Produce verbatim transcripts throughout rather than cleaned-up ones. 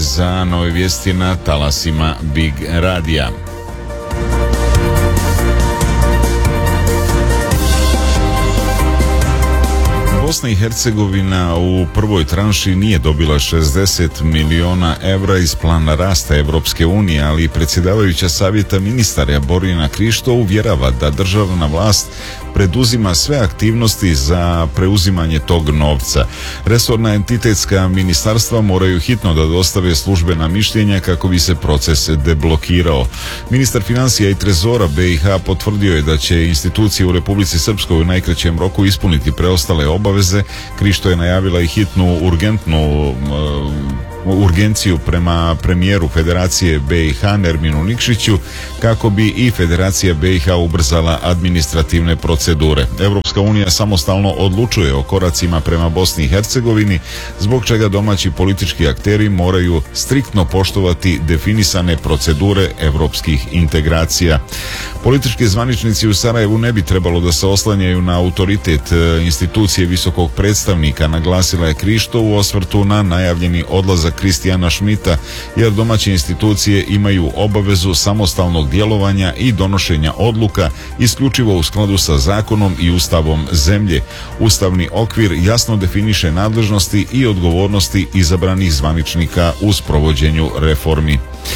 za nove vijesti na talasima Big Radija. Bosna i Hercegovina u prvoj tranši nije dobila šezdeset miliona evra iz plana rasta Evropske unije, ali predsjedavajuća savjeta ministara Borjana Krišto uvjerava da državna vlast preduzima sve aktivnosti za preuzimanje tog novca. Resorna entitetska ministarstva moraju hitno da dostave službena mišljenja kako bi se proces deblokirao. Ministar financija i trezora B i H potvrdio je da će institucije u Republici Srpskoj u najkraćem roku ispuniti preostale obaveze. Krišto je najavila i hitnu urgentnu uh, urgenciju prema premijeru Federacije B i H Nerminu Nikšiću kako bi i Federacija B i H ubrzala administrativne procedure. Evropska unija samostalno odlučuje o koracima prema Bosni i Hercegovini, zbog čega domaći politički akteri moraju striktno poštovati definisane procedure evropskih integracija. Politički zvaničnici u Sarajevu ne bi trebalo da se oslanjaju na autoritet institucije visokog predstavnika, naglasila je Krišto u osvrtu na najavljeni odlazak Kristijana Šmita, jer domaće institucije imaju obavezu samostalnog djelovanja i donošenja odluka isključivo u skladu sa zakonom i ustavom zemlje. Ustavni okvir jasno definiše nadležnosti i odgovornosti izabranih zvaničnika u sprovođenju reformi.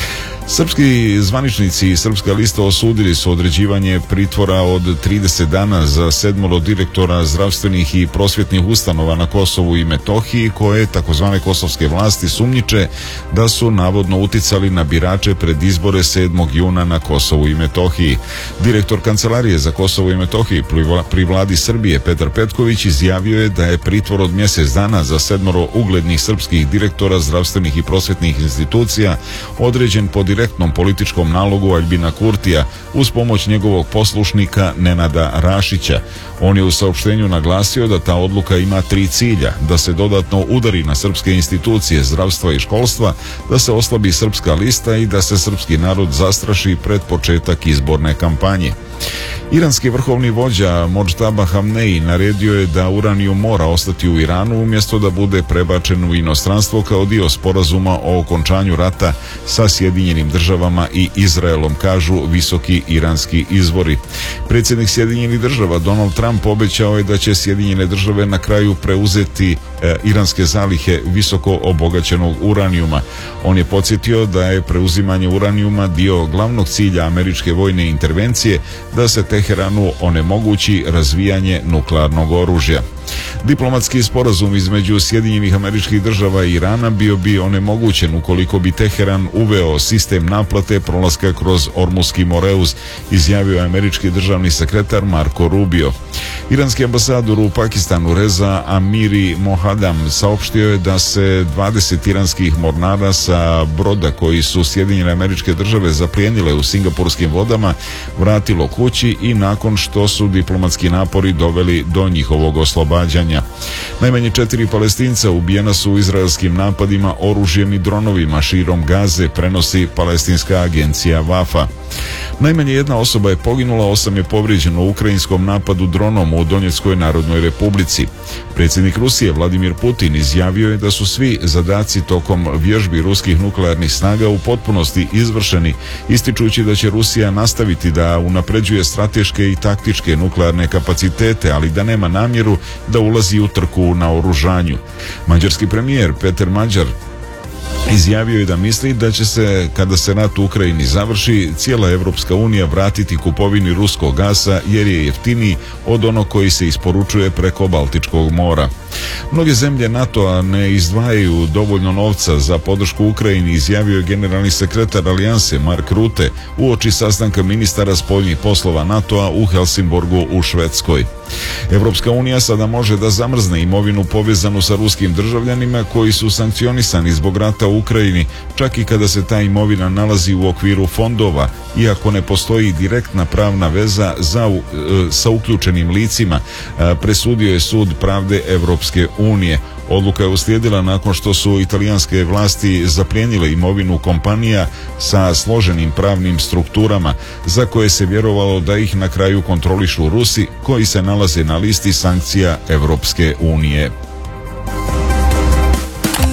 Srpski zvaničnici i Srpska lista osudili su određivanje pritvora od trideset dana za sedmoro direktora zdravstvenih i prosvjetnih ustanova na Kosovu i Metohiji, koje takozvane kosovske vlasti sumnjiče da su navodno uticali na birače pred izbore sedmog juna na Kosovu i Metohiji. Direktor Kancelarije za Kosovo i Metohiji pri vladi Srbije Petar Petković izjavio je da je pritvor od mjesec dana za sedmoro uglednih srpskih direktora zdravstvenih i prosvjetnih institucija određen po direktnom političkom nalogu Aljbina Kurtija uz pomoć njegovog poslušnika Nenada Rašića. On je u saopštenju naglasio da ta odluka ima tri cilja: da se dodatno udari na srpske institucije zdravstva i školstva, da se oslabi Srpska lista i da se srpski narod zastraši pred početak izborne kampanje. Iranski vrhovni vođa Modžtaba Hamneji naredio je da uranijum mora ostati u Iranu umjesto da bude prebačen u inostranstvo kao dio sporazuma o okončanju rata sa Sjedinjenim državama i Izraelom, kažu visoki iranski izvori. Predsjednik Sjedinjenih država Donald Trump obećao je da će Sjedinjene države na kraju preuzeti e, iranske zalihe visoko obogaćenog uranijuma. On je podsjetio da je preuzimanje uranijuma dio glavnog cilja američke vojne intervencije, da se Teheranu onemogući razvijanje nuklearnog oružja. Diplomatski sporazum između Sjedinjenih Američkih Država i Irana bio bi onemogućen ukoliko bi Teheran uveo sistem naplate prolaska kroz Ormuski Moreuz, izjavio je američki državni sekretar Marco Rubio. Iranski ambasador u Pakistanu Reza Amiri Mohadam saopštio je da se dvadeset iranskih mornara sa broda koji su Sjedinjene Američke Države zaplijenile u singapurskim vodama vratilo kući i nakon što su diplomatski napori doveli do njihovog oslobađanja. Najmanje četiri Palestinca ubijena su u izraelskim napadima oružjem i dronovima širom Gaze, prenosi palestinska agencija Vafa. Najmanje jedna osoba je poginula, osam je povrijeđeno u ukrajinskom napadu dronom u Donjeckoj Narodnoj Republici. Predsjednik Rusije Vladimir Putin izjavio je da su svi zadaci tokom vježbi ruskih nuklearnih snaga u potpunosti izvršeni, ističući da će Rusija nastaviti da unapređuje strateške i taktičke nuklearne kapacitete, ali da nema namjeru da ulazi u trku na oružanju. Mađarski premijer Peter Mađar izjavio je da misli da će se, kada se rat u Ukrajini završi, cijela Evropska unija vratiti kupovini ruskog gasa jer je jeftiniji od onog koji se isporučuje preko Baltičkog mora. Mnoge zemlje NATO-a ne izdvajaju dovoljno novca za podršku Ukrajini, izjavio je generalni sekretar Alijanse Mark Rutte uoči sastanka ministara spoljnih poslova NATO-a u Helsingborgu u Švedskoj. Evropska unija sada može da zamrzne imovinu povezanu sa ruskim državljanima koji su sankcionisani zbog rata u Ukrajini, čak i kada se ta imovina nalazi u okviru fondova, iako ne postoji direktna pravna veza za, uh, sa uključenim licima, uh, presudio je Sud pravde Evropske unije. Odluka je uslijedila nakon što su italijanske vlasti zaplijenile imovinu kompanija sa složenim pravnim strukturama, za koje se vjerovalo da ih na kraju kontrolišu Rusi, koji se nalaze na listi sankcija Evropske unije. Klik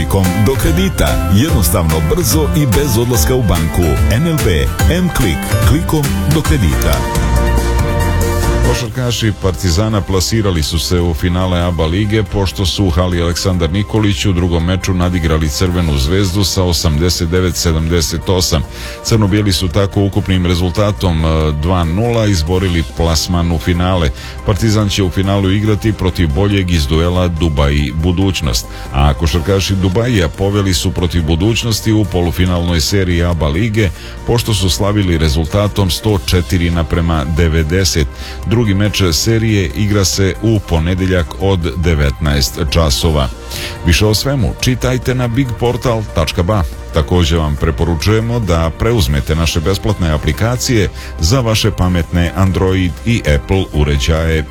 klikom do kredita. Jednostavno, brzo i bez odlaska u banku. N L B M-Klik. Klikom do kredita. Košarkaši Partizana plasirali su se u finale A B A lige pošto su u hali Aleksandar Nikolić u drugom meču nadigrali Crvenu zvezdu sa osamdeset devet sedamdeset osam. Crno-bijeli su tako ukupnim rezultatom dva nula izborili plasman u finale. Partizan će u finalu igrati protiv boljeg iz duela Dubai budućnost, a košarkaši Dubaija poveli su protiv budućnosti u polufinalnoj seriji A B A lige pošto su slavili rezultatom sto četiri naprema devedeset. Drugi meč serije igra se u ponedeljak od devetnaest časova. Više o svemu čitajte na big portal tačka ba. Također vam preporučujemo da preuzmete naše besplatne aplikacije za vaše pametne Android i Apple uređaje.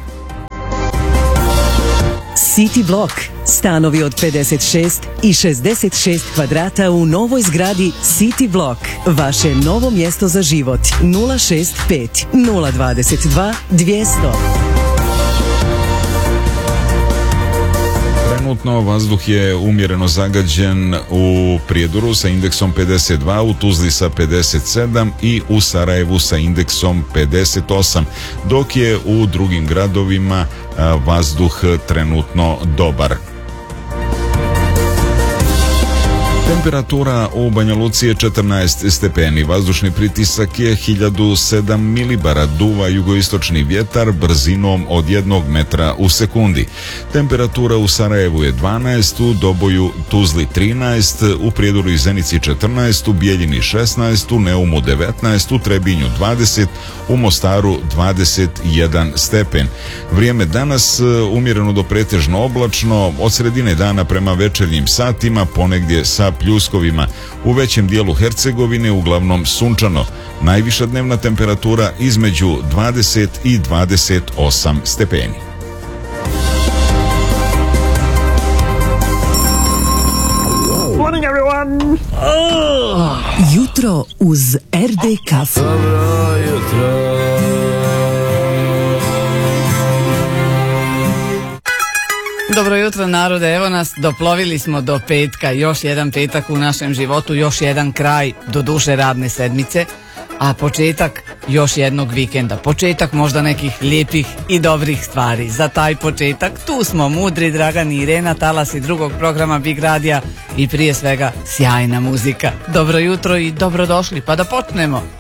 City Block. Stanovi od pedeset šest i šezdeset šest kvadrata u novoj zgradi City Block. Vaše novo mjesto za život. nula šest pet nula dvadeset dva dvjesto. Trenutno vazduh je umjereno zagađen u Prijedoru sa indeksom pedeset dva, u Tuzli sa pedeset sedam i u Sarajevu sa indeksom pedeset osam, dok je u drugim gradovima vazduh trenutno dobar. Temperatura u Banja Luci je četrnaest stepeni, vazdušni pritisak je hiljadu sedam milibara, duva jugoistočni vjetar brzinom od jednog metra u sekundi. Temperatura u Sarajevu je dvanaest, u Doboju Tuzli trinaest, u Prijedoru i Zenici četrnaest, u Bijeljini šesnaest, u Neumu devetnaest, u Trebinju dvadeset, u Mostaru dvadeset jedan stepen. Vrijeme danas umjereno do pretežno oblačno, od sredine dana prema večernjim satima ponegdje sa pljuskovima. U većem dijelu Hercegovine uglavnom sunčano. Najviša dnevna temperatura između dvadeset i dvadeset osam stepeni. Morning everyone! Oh. Jutro uz R D kafu. Dobro jutro. Dobro jutro narode, evo nas, doplovili smo do petka, još jedan petak u našem životu, još jedan kraj do duše radne sedmice, a početak još jednog vikenda, početak možda nekih lijepih i dobrih stvari. Za taj početak tu smo mudri Dragan i Irena, talasi drugog programa Big Radija i prije svega sjajna muzika. Dobro jutro i dobrodošli, pa da počnemo.